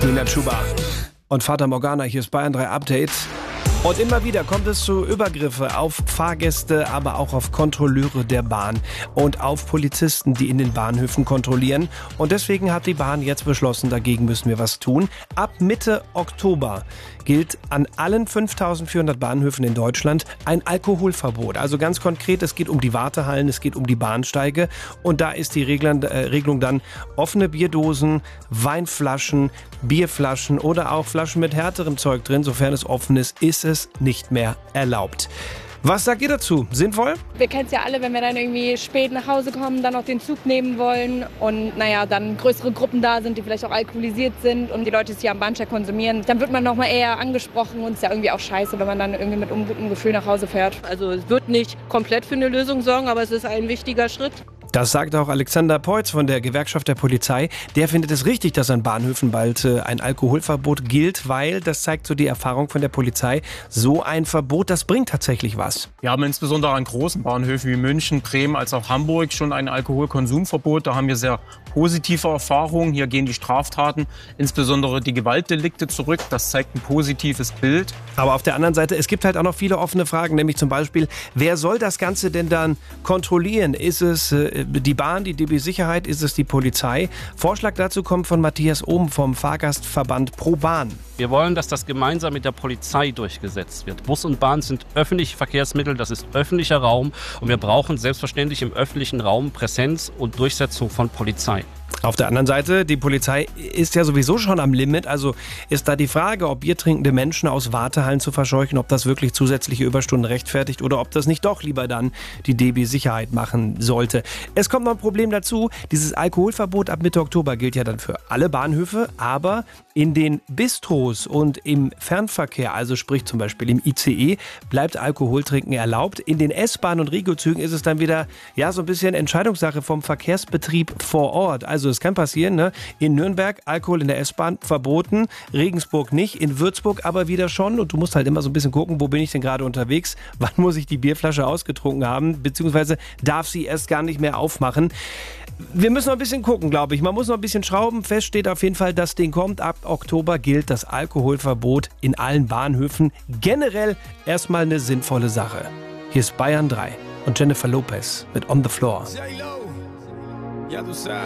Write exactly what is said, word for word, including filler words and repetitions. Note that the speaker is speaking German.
Nina Chuba und Fata Morgana, hier ist Bayern drei Update. Und immer wieder kommt es zu Übergriffen auf Fahrgäste, aber auch auf Kontrolleure der Bahn und auf Polizisten, die in den Bahnhöfen kontrollieren. Und deswegen hat die Bahn jetzt beschlossen, dagegen müssen wir was tun. Ab Mitte Oktober gilt an allen fünftausendvierhundert Bahnhöfen in Deutschland ein Alkoholverbot. Also ganz konkret, es geht um die Wartehallen, es geht um die Bahnsteige. Und da ist die Regeln, äh, Regelung dann offene Bierdosen, Weinflaschen, Bierflaschen oder auch Flaschen mit härterem Zeug drin. Sofern es offen ist, ist es nicht mehr erlaubt. Was sagt ihr dazu? Sinnvoll? Wir kennen es ja alle, wenn wir dann irgendwie spät nach Hause kommen, dann noch den Zug nehmen wollen und naja, dann größere Gruppen da sind, die vielleicht auch alkoholisiert sind und die Leute es hier am Bahnsteig konsumieren, dann wird man noch mal eher angesprochen und es ist ja irgendwie auch scheiße, wenn man dann irgendwie mit ungutem Gefühl nach Hause fährt. Also es wird nicht komplett für eine Lösung sorgen, aber es ist ein wichtiger Schritt. Das sagt auch Alexander Peutz von der Gewerkschaft der Polizei. Der findet es richtig, dass an Bahnhöfen bald äh, ein Alkoholverbot gilt, weil, das zeigt so die Erfahrung von der Polizei, so ein Verbot, das bringt tatsächlich was. Wir haben insbesondere an großen Bahnhöfen wie München, Bremen als auch Hamburg schon ein Alkoholkonsumverbot. Da haben wir sehr positive Erfahrungen. Hier gehen die Straftaten, insbesondere die Gewaltdelikte zurück. Das zeigt ein positives Bild. Aber auf der anderen Seite, es gibt halt auch noch viele offene Fragen, nämlich zum Beispiel, wer soll das Ganze denn dann kontrollieren? Ist es äh, die Bahn, die D B Sicherheit, ist es die Polizei? Vorschlag dazu kommt von Matthias Ohm vom Fahrgastverband Pro Bahn. Wir wollen, dass das gemeinsam mit der Polizei durchgesetzt wird. Bus und Bahn sind öffentliche Verkehrsmittel, das ist öffentlicher Raum und wir brauchen selbstverständlich im öffentlichen Raum Präsenz und Durchsetzung von Polizei. Auf der anderen Seite, die Polizei ist ja sowieso schon am Limit, also ist da die Frage, ob biertrinkende Menschen aus Wartehallen zu verscheuchen, ob das wirklich zusätzliche Überstunden rechtfertigt oder ob das nicht doch lieber dann die D B Sicherheit machen sollte. Es kommt noch ein Problem dazu, dieses Alkoholverbot ab Mitte Oktober gilt ja dann für alle Bahnhöfe, aber in den Bistros und im Fernverkehr, also sprich zum Beispiel im I C E, bleibt Alkoholtrinken erlaubt. In den S-Bahn- und Regiozügen ist es dann wieder ja so ein bisschen Entscheidungssache vom Verkehrsbetrieb vor Ort. Also es kann passieren, ne? In Nürnberg Alkohol in der S-Bahn verboten, Regensburg nicht, in Würzburg aber wieder schon. Und du musst halt immer so ein bisschen gucken, wo bin ich denn gerade unterwegs, wann muss ich die Bierflasche ausgetrunken haben, beziehungsweise darf sie erst gar nicht mehr aufmachen. Wir müssen noch ein bisschen gucken, glaube ich. Man muss noch ein bisschen schrauben. Fest steht auf jeden Fall, das Ding kommt. Ab Oktober gilt das Alkoholverbot in allen Bahnhöfen. Generell erstmal eine sinnvolle Sache. Hier ist Bayern drei und Jennifer Lopez mit On the Floor.